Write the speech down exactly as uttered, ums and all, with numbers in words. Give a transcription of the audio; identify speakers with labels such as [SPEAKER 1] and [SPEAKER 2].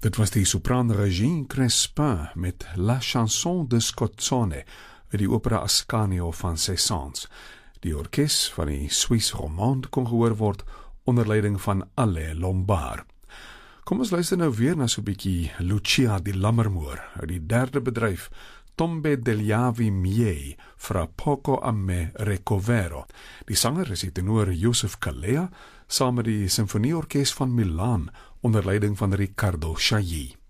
[SPEAKER 1] Dit was die sopraan Regine Crespin met La Chanson de Scozzone uit die opera Ascanio van Cézanne. Die orkes van die Suisse Romande kon gehoor word onder leiding van Alain Lombard. Kom ons luister nou weer na so'n bietjie Lucia di Lammermoor uit die derde bedryf Tombe degli avi miei fra poco a me recovero. Die sanger is die tenor Joseph Calea saam met die Sinfonieorkes van Milaan onder leiding van Riccardo Chailly.